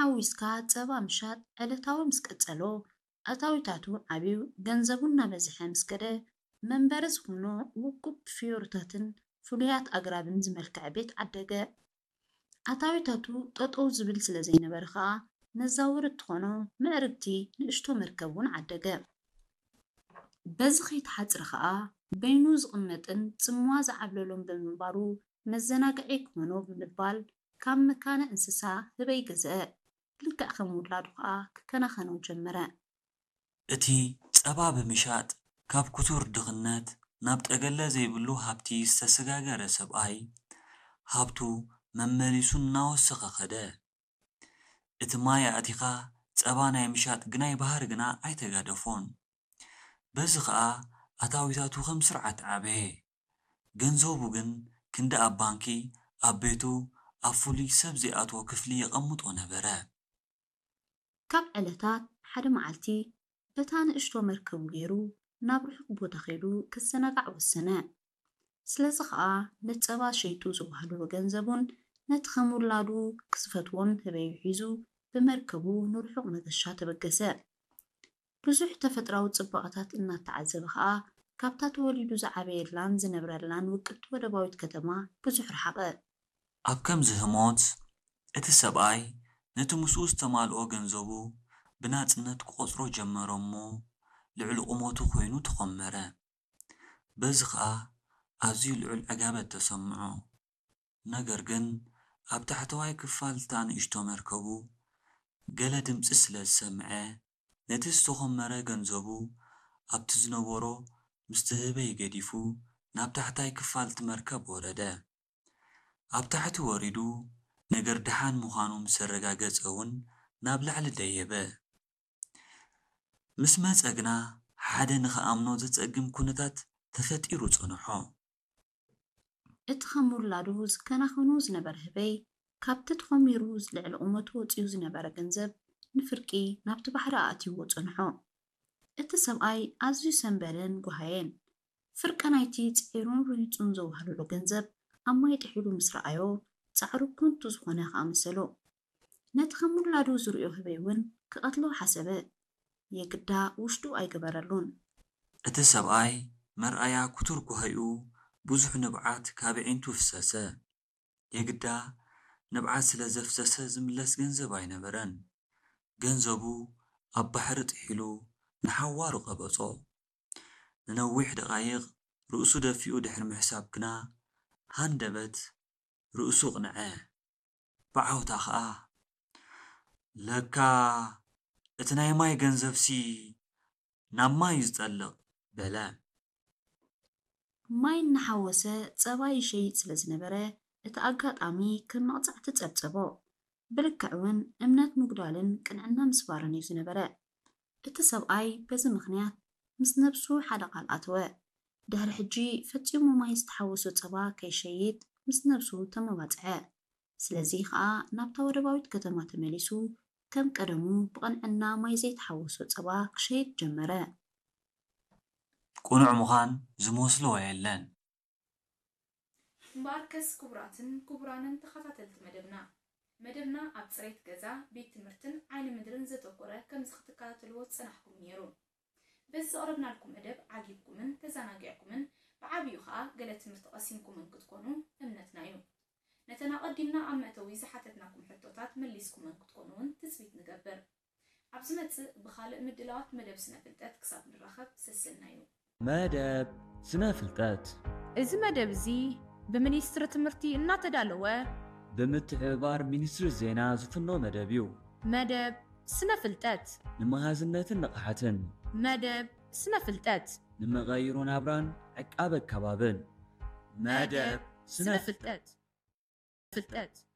ሓዊስካ ፀባ ምሻጥ ዕለታዊ ምስ ቀፀሎ ኣታዊታቱ ዓብዩ ገንዘቡን እናበዝሐ ምስ ከደ መንበሪ ዝኾኑ ውቁብ ፍዮሪታትን ፍሉያት ኣግራብን ዝመልክዐ ቤት ዓደገ። ኣታዊታቱ ጠጠው ዝብል ስለ ዘይነበረ ከዓ መዛውሪ እትኾኖ ምዕርግቲ ንእሽቶ መርከብ እውን ዓደገ። በዚ ከይተሓፅረ ከዓ በይኑ ዝቕመጥን ፅምዋ ዝዓብለሎም ብምንባሩ መዘናግዒ ክኾኖ ብምባል ካብ መካነ እንስሳ ህበይ ገዝአ። ልክዕ ከም ውላዱ ከዓ ክከናኸኖ ጀመረ። እቲ ፀባ ብምሻጥ ካብ ኩቱር ድኽነት ናብ ጠገለ ዘይብሉ ሃብቲ ዝተሰጋገረ ሰብኣይ ሃብቱ መመሊሱ እናወሰኸ ኸደ። እቲ ማይ ኣእቲኻ ፀባ ናይ ምሻጥ ግናይ ባህር ግና ኣይተጋደፎን። በዚ ከዓ ኣታዊታቱ ከም ስርዓት ዓበየ። ገንዘቡ ግን ክንዲ ኣብ ባንኪ ኣብ ቤቱ ኣብ ፍሉይ ሰብ ዘይኣትዎ ክፍሊ የቐምጦ ነበረ። ካብ ዕለታት ሓደ መዓልቲ በታ ንእሽቶ መርከቡ ገይሩ ናብ ርሑቕ ቦታ ኸይዱ ክዘናጋዕ ወሰነ። ስለዚ ከዓ ንፀባ ሸይጡ ዝወሃልዎ ገንዘቡን ነቲ ከም ውላዱ ክስፈትዎን ህበዩ ሒዙ ብመርከቡ ንርሑቕ መገሻ ተበገሰ። ብዙሕ ተፈጥራዊ ፅባቐታት እናተዓዘበ ከዓ ካብታ ተወሊዱ ዝዓበየላን ዝነብረላን ውቅብቲ ወደባዊት ከተማ ብዙሕ ረሓቐ። ኣብ ከምዚ ህሞት እቲ ሰብኣይ ነቲ ምስኡ ዝተማልኦ ገንዘቡ ብናጽነት ክቆፅሮ ጀመሮ እሞ ልዕሊ ቁመቱ ኮይኑ ተኾመረ። በዚ ከዓ ኣዝዩ ልዑል ዕጋበት ተሰምዖ። ነገር ግን ኣብ ታሕተዋይ ክፋል እታ ንእሽቶ መርከቡ ገለ ድምፂ ስለ ዝሰምዐ ነቲ ዝተኾመረ ገንዘቡ ኣብቲ ዝነበሮ ምስቲ ህበይ ገዲፉ ናብ ታሕታይ ክፋል እቲ መርከብ ወረደ። ኣብ ታሕቲ ወሪዱ ነገር ድሓን ምዃኑ ምስ ኣረጋገፀ እውን ናብ ላዕሊ ደየበ። ምስ መፀ ግና ሓደ ንኸኣምኖ ዘፀግም ኩነታት ተፈጢሩ ፀንሖ። እቲ ከም ውላዱ ዝከናኸኑ ዝነበረ ህበይ ካብቲ ተኾሚሩ ዝልዕሊ ቁመቱ ወፂኡ ዝነበረ ገንዘብ ንፍርቂ ናብቲ ባሕሪ ኣእትይዎ ፀንሖ። እቲ ሰብኣይ ኣዝዩ ሰንበለን ጓሃየን። ፍርቂ ናይቲ ፅዒሩን ርሂፁን ዘወሃለሉ ገንዘብ ኣብ ማይ ጥሒሉ ምስ ረኣዮ ፃዕሩ ኮንቱ ዝኾነ ከኣመሰሎ። ነቲ ከም ውላዱ ዝሪኦ ህበይ እውን ክቐትሎ ሓሰበ። የግዳ ውሽጡ ኣይገበረሉን። እቲ ሰብኣይ መርኣያ ኩቱር ጓሂኡ ብዙሕ ንብዓት ካብ ዒንቱ ፍሰሰ። የግዳ ንብዓት ስለ ዘፍሰሰ ዝምለስ ገንዘብ ኣይነበረን። ገንዘቡ ኣብ ባሕሪ ጥሒሉ ንሓዋሩ ቀበጾ። ንነዊሕ ደቓይቕ ርእሱ ደፊኡ ድሕሪ ምሕሳብ ግና ሃንደበት ርእሱ ቕንዐ። ብዓውታ ከዓ ለካ እቲ ናይ ማይ ገንዘብሲ ናብ ማይ ዝጠልቕ በለ። ማይ እናሓወሰ ፀባ ይሸይጥ ስለ ዝነበረ እቲ ኣጋጣሚ ከም መቕፃዕቲ ፀብፀቦ። ብልክዕ እውን እምነት ምጉዳልን ቅንዕና ምስባርን እዩ ዝነበረ። እቲ ሰብኣይ በዚ ምኽንያት ምስ ነብሱ ሓደ ቃል ኣተወ። ድሕሪ ሕጂ ፈፂሙ ማይ ዝተሓወሶ ፀባ ከይሸይጥ ምስ ነብሱ ተመባፅዐ። ስለዚ ከዓ ናብታ ወደባዊት ከተማ ተመሊሱ ከም ቀደሙ ብቕንዕና ማይ ዘይተሓወሶ ፀባ ክሸይጥ ጀመረ። ቁኑዕ ምዃን ዝመስሎ የለን። እምበኣርከስ ክቡራትን ክቡራንን ተኸታተልቲ መደብና ኣብ ፅሬት ገዛ ቤት ትምህርትን ዓይኒ ምድርን ዘተኮረ ከም ዝኽትከታተልዎ ዝፀናሕኩም ነይሩ። በዚ ዘቕረብናልኩም መደብ ዓጊብኩምን ተዘናጊዕኩምን ብዓብዩ ከዓ ገለ ትምህርቲ ቀሲምኩምን ክትኮኑ እምነትና እዩ። ነተና ቀዲምና ኣብ መእተዊ ዝሓተትናኩም ሕቶታት መሊስኩምን ክትኮኑ እውን ትፅቢት ንገብር። ኣብ ዝመፅእ ብኻልእ ምድላዋት መደብ ስነ ፍልጠት ክሳብ ንራኸብ ሰስልና እዩ። መደብ ስነ ፍልጠት እዚ መደብ እዚ ብሚኒስትሪ ትምህርቲ እናተዳለወ ብምትሕብባር ሚኒስትሪ ዜና ዝፍኖ መደብ እዩ። መደብ ስነ ፍልጠት ንመሃዝነትን ንቕሓትን መደብ ስነ ፍልጠት ንመቐይሮ ናብራን ዕቃበ ከባብን መደብ ስነ ፍልጠት